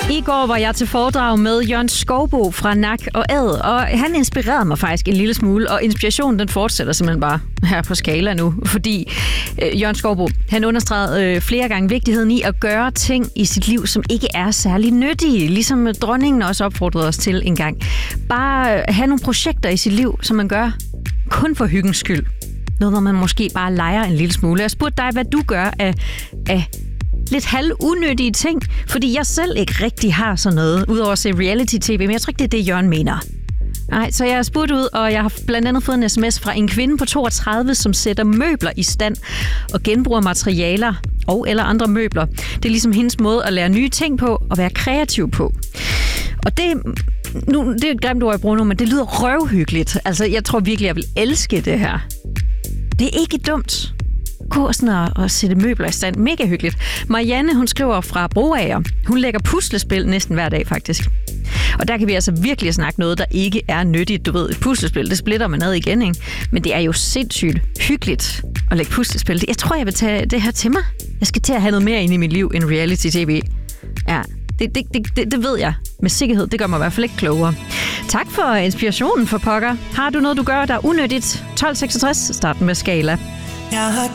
I går var jeg til foredrag med Jørgen Skouboe fra Nak & Æd, og han inspirerede mig faktisk en lille smule, og inspirationen den fortsætter simpelthen bare her på skala nu, fordi Jørgen Skouboe, han understregede flere gange vigtigheden i at gøre ting i sit liv, som ikke er særlig nyttige, ligesom dronningen også opfordrede os til en gang. Bare have nogle projekter i sit liv, som man gør kun for hyggens skyld. Noget, hvor man måske bare leger en lille smule. Jeg spurgte dig, hvad du gør af lidt halvunødige ting, fordi jeg selv ikke rigtig har sådan noget, udover at se reality-tv, men jeg tror ikke, det er det, Jørgen mener. Nej, så jeg har spurgt ud, og jeg har blandt andet fået en sms fra en kvinde på 32, som sætter møbler i stand og genbruger materialer og eller andre møbler. Det er ligesom hendes måde at lære nye ting på og være kreativ på. Og det er et grimt ord, jeg bruger nu, men det lyder røvhyggeligt. Altså, jeg tror virkelig, jeg vil elske det her. Det er ikke dumt. Gå sådan og sætte møbler i stand. Mega hyggeligt. Marianne, hun skriver fra Broager. Hun lægger puslespil næsten hver dag, faktisk. Og der kan vi altså virkelig snakke noget, der ikke er nyttigt. Du ved, et puslespil, det splitter man ad igen, ikke? Men det er jo sindssygt hyggeligt at lægge puslespil. Jeg tror, jeg vil tage det her til mig. Jeg skal til at have noget mere ind i mit liv end reality-tv. Ja, det ved jeg med sikkerhed. Det gør mig i hvert fald ikke klogere. Tak for inspirationen for pokker. Har du noget, du gør, der er unyttigt? 1266, starten med skala. Jeg har